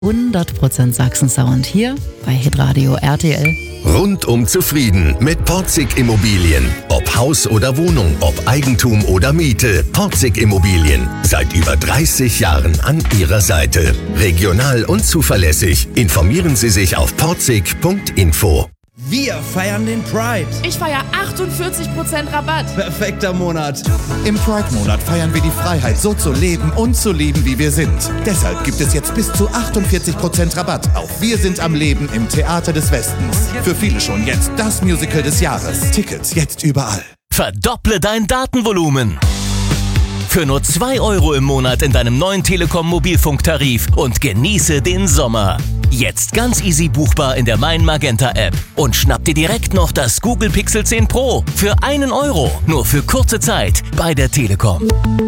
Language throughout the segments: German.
100% Sachsen-Sound hier bei Hitradio RTL. Rundum zufrieden mit Porzig Immobilien. Ob Haus oder Wohnung, ob Eigentum oder Miete. Porzig Immobilien. Seit über 30 Jahren an Ihrer Seite. Regional und zuverlässig. Informieren Sie sich auf porzig.info. Wir feiern den Pride. Ich feiere 48% Rabatt. Perfekter Monat. Im Pride-Monat feiern wir die Freiheit, so zu leben und zu lieben, wie wir sind. Deshalb gibt es jetzt bis zu 48% Rabatt auf Wir sind am Leben im Theater des Westens. Für viele schon jetzt das Musical des Jahres. Tickets jetzt überall. Verdopple dein Datenvolumen. Für nur 2 Euro im Monat in deinem neuen Telekom-Mobilfunktarif und genieße den Sommer. Jetzt ganz easy buchbar in der Mein Magenta App. Und schnapp dir direkt noch das Google Pixel 10 Pro für 1 Euro. Nur für kurze Zeit bei der Telekom.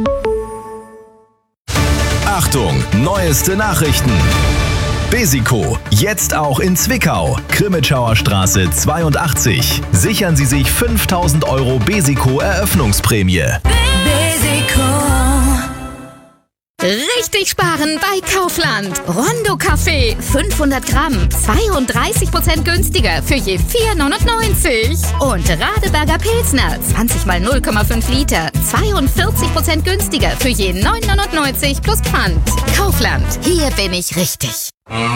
Achtung, neueste Nachrichten. Besico, jetzt auch in Zwickau. Krimitschauer Straße 82. Sichern Sie sich 5.000 Euro Besico Eröffnungsprämie. Richtig sparen bei Kaufland. Rondo Kaffee 500 Gramm, 32% günstiger für je 4,99. Und Radeberger Pilsner 20 mal 0,5 Liter, 42% günstiger für je 9,99 plus Pfand. Kaufland, hier bin ich richtig.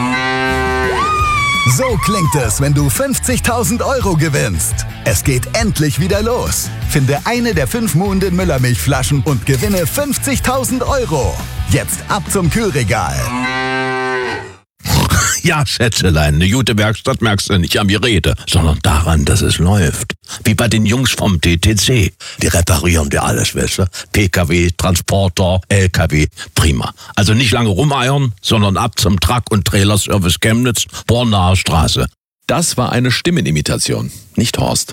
So klingt es, wenn du 50.000 Euro gewinnst. Es geht endlich wieder los. Finde eine der 5 Muhnden Müllermilchflaschen und gewinne 50.000 Euro. Jetzt ab zum Kühlregal. Ja, Schätzelein, eine gute Werkstatt merkst du nicht am Gerede, sondern daran, dass es läuft. Wie bei den Jungs vom TTC. Die reparieren dir alles, weißt du? PKW, Transporter, LKW, prima. Also nicht lange rumeiern, sondern ab zum Truck- und Trailerservice Chemnitz, Bornaer Straße. Das war eine Stimmenimitation, nicht Horst.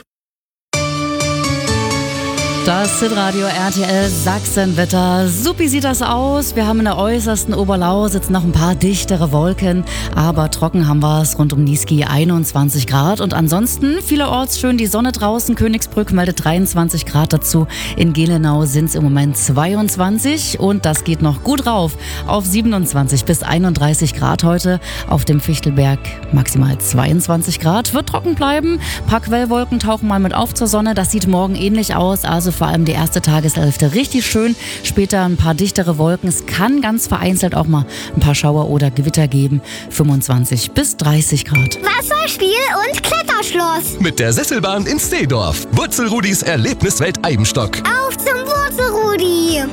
Das Hitradio RTL Sachsenwetter. Supi sieht das aus. Wir haben in der äußersten Oberlausitz noch ein paar dichtere Wolken, aber trocken haben wir es rund um Niesky 21 Grad. Und ansonsten vielerorts schön die Sonne draußen. Königsbrück meldet 23 Grad dazu. In Gelenau sind es im Moment 22 und das geht noch gut rauf auf 27 bis 31 Grad heute. Auf dem Fichtelberg maximal 22 Grad. Wird trocken bleiben. Ein paar Quellwolken tauchen mal mit auf zur Sonne. Das sieht morgen ähnlich aus. Also vor allem die erste Tageshälfte richtig schön. Später ein paar dichtere Wolken. Es kann ganz vereinzelt auch mal ein paar Schauer oder Gewitter geben. 25 bis 30 Grad. Wasserspiel und Kletterschloss. Mit der Sesselbahn in Steedorf. Wurzelrudis Erlebniswelt Eibenstock. Auf zum Wurzelrudi.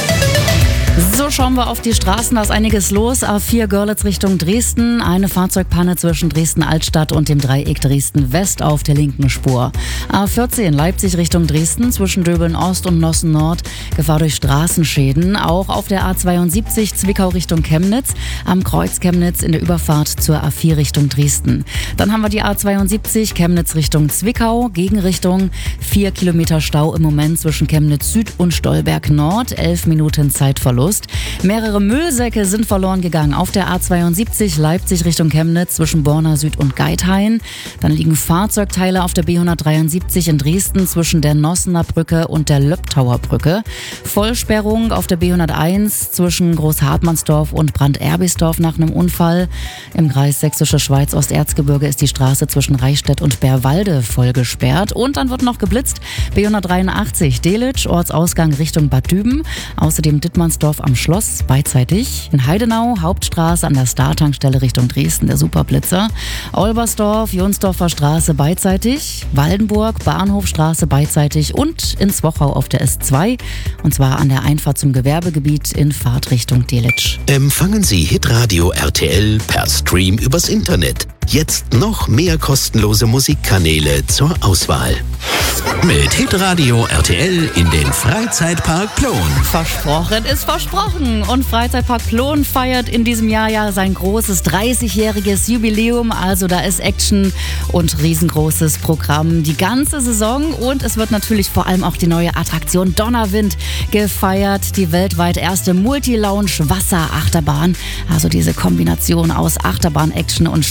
So, schauen wir auf die Straßen, da ist einiges los. A4 Görlitz Richtung Dresden, eine Fahrzeugpanne zwischen Dresden-Altstadt und dem Dreieck Dresden-West auf der linken Spur. A14 Leipzig Richtung Dresden, zwischen Döbeln-Ost und Nossen-Nord, Gefahr durch Straßenschäden. Auch auf der A72 Zwickau Richtung Chemnitz, am Kreuz Chemnitz in der Überfahrt zur A4 Richtung Dresden. Dann haben wir die A72 Chemnitz Richtung Zwickau, Gegenrichtung, 4 Kilometer Stau im Moment zwischen Chemnitz Süd und Stolberg Nord, 11 Minuten Zeitverlust. Mehrere Müllsäcke sind verloren gegangen auf der A72 Leipzig Richtung Chemnitz zwischen Borna Süd und Geithain. Dann liegen Fahrzeugteile auf der B173 in Dresden zwischen der Nossener Brücke und der Löbtauer Brücke. Vollsperrung auf der B101 zwischen Großhartmannsdorf und Branderbisdorf nach einem Unfall. Im Kreis Sächsische Schweiz Osterzgebirge ist die Straße zwischen Reichstätt und Bärwalde voll gesperrt. Und dann wird noch geblitzt. B183 Delitzsch, Ortsausgang Richtung Bad Düben. Außerdem Dittmannsdorf am Schloss beidseitig. In Heidenau, Hauptstraße an der Star-Tankstelle Richtung Dresden, der Superblitzer. Olbersdorf, Jonsdorfer Straße beidseitig. Waldenburg, Bahnhofstraße beidseitig. Und in Zwochau auf der S2. Und zwar an der Einfahrt zum Gewerbegebiet in Fahrtrichtung Delitzsch. Empfangen Sie Hitradio RTL per Stream übers Internet. Jetzt noch mehr kostenlose Musikkanäle zur Auswahl. Mit Hitradio RTL in den Freizeitpark Plon. Versprochen ist versprochen. Und Freizeitpark Plon feiert in diesem Jahr ja sein großes 30-jähriges Jubiläum. Also da ist Action und riesengroßes Programm die ganze Saison. Und es wird natürlich vor allem auch die neue Attraktion Donnerwind gefeiert. Die weltweit erste Multi-Lounge-Wasserachterbahn. Also diese Kombination aus Achterbahn-Action und spritzigem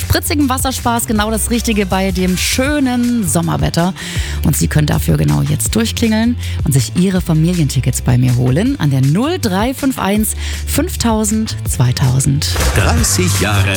zum Wasserspaß genau das Richtige bei dem schönen Sommerwetter. Und Sie können dafür genau jetzt durchklingeln und sich Ihre Familientickets bei mir holen an der 0351 5000 2000. 30 Jahre